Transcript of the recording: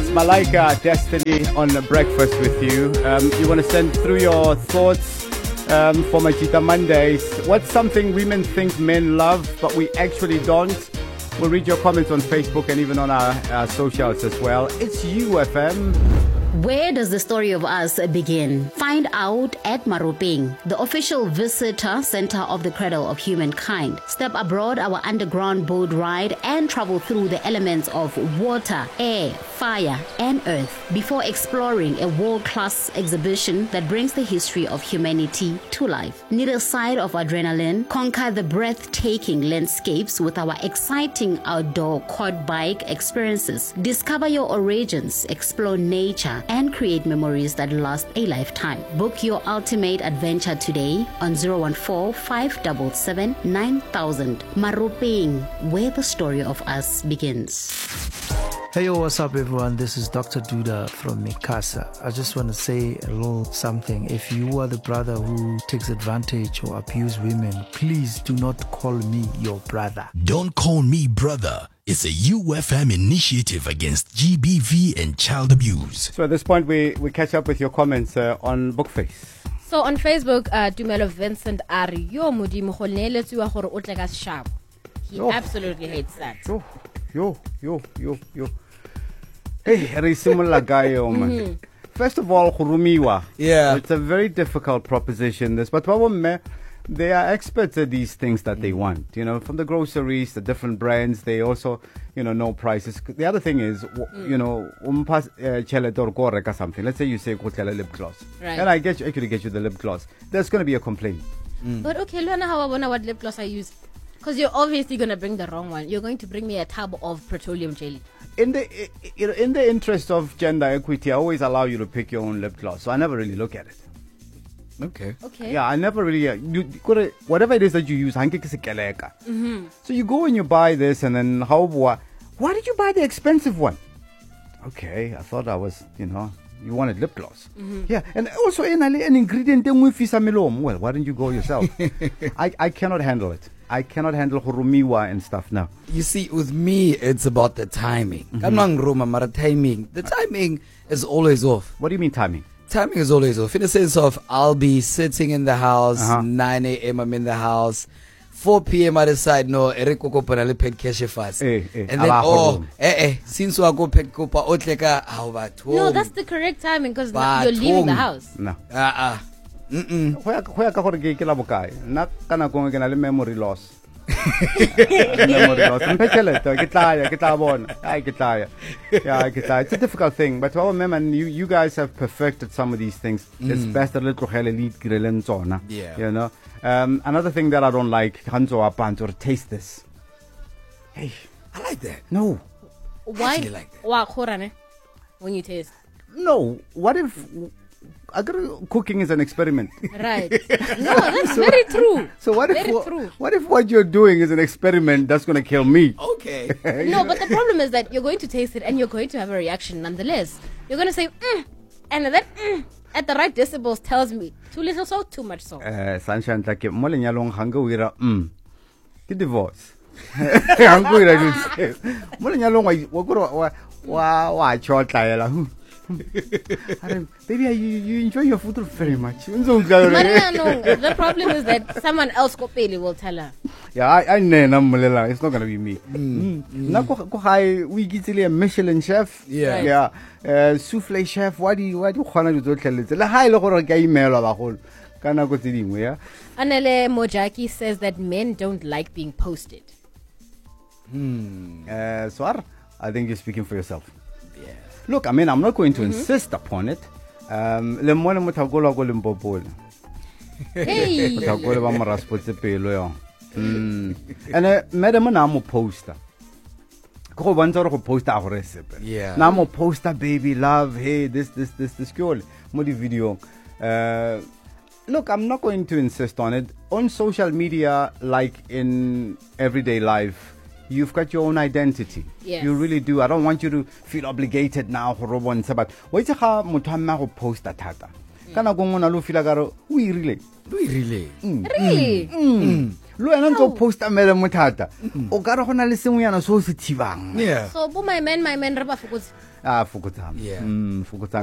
Malika Destiny on Breakfast with you. You want to send through your thoughts for Machita Mondays. What's something women think men love but we actually don't? We'll read your comments on Facebook and even on our socials as well. It's UFM. Where does the story of us begin? Find out at Maropeng, the official visitor center of the cradle of humankind. Step aboard our underground boat ride and travel through the elements of water, air, fire, and earth before exploring a world-class exhibition that brings the history of humanity to life. Need a side of adrenaline? Conquer the breathtaking landscapes with our exciting outdoor quad bike experiences. Discover your origins, explore nature, and create memories that last a lifetime. Book your ultimate adventure today on 014-577-9000. Maropeng, where the story of us begins. Hey, yo, what's up, everyone? This is Dr. Duda from Mikasa. I just want to say a little something. If you are the brother who takes advantage or abuse women, please do not call me your brother. Don't call me brother. It's a UFM initiative against GBV and child abuse. So at this point, we catch up with your comments on Bookface. So on Facebook, Dumelo Vincent Ario Modimo go neeletswa gore o tle ka sharp. He absolutely hates that. Yo. Hey, Risimula Gayo, man. First of all, Hurumiwa. Yeah. It's a very difficult proposition, this. But they are experts at these things that they want. You know, from the groceries, the different brands, they also, know prices. The other thing is, something. Let's say you say, lip gloss. Right. And I actually get you the lip gloss. There's going to be a complaint. But okay, learn how I wonder what lip gloss I use. Because you're obviously going to bring the wrong one. You're going to bring me a tub of petroleum jelly. In the interest of gender equity, I always allow you to pick your own lip gloss. So I never really look at it. Okay. Yeah, I never really. Whatever it is that you use, So you go and you buy this, and then why did you buy the expensive one? Okay, I thought I was, you wanted lip gloss. Yeah, and also an ingredient. Well, why didn't you go yourself? I cannot handle it. I cannot handle hurumiwa and stuff now. You see, with me, it's about the timing. Timing. The timing is always off. What do you mean timing? Timing is always off. In the sense of, I'll be sitting in the house, 9 a.m. I'm in the house, 4 p.m. I decide, no, Eriko Kopanale paid cash fast. And then, since I go pet Kopa Otleka, how about No, that's the correct timing because you're leaving the house. No. Memory loss. It's a difficult thing, but you guys have perfected some of these things. It's best a little another thing that I don't like, or taste this. Hey, I like that. No. Why? I like that. When you taste. No. What if cooking is an experiment? Right. No, that's very true. So what if what you're doing is an experiment that's going to kill me? Okay. No, but the problem is that you're going to taste it and you're going to have a reaction nonetheless. You're going to say, and then at the right decibels tells me too little salt, too much salt. Sunshine like molenyalong hangawira divorce. Molenyalong wa chota baby, you enjoy your food very much. The problem is that someone else will tell her. Yeah, I know. It's not gonna be me. We get a Michelin chef. Yeah. Souffle chef. Why do you want to do it? Hi, look at email of a whole. Anele Mojaki says that men don't like being posted. Swar, I think you're speaking for yourself. Yeah. Look, I'm not going to insist upon it. Hey. And madam, I'm a poster. Go one sort of poster our recipe. Yeah. Now I'm a poster, baby, love. Hey, this girl. Modi video. Look, I'm not going to insist on it. On social media, like in everyday life, you've got your own identity. Yes. You really do. I don't want you to feel obligated now for Robon Sabat. Why is it post that? Kana go mona lo fila garo we really Really? lo ena ntse o posta mele mothata o ka re gona le sengwenyana so se thibang Yeah. So bo my man re ba fokotse fokotsang Yeah. fokotsang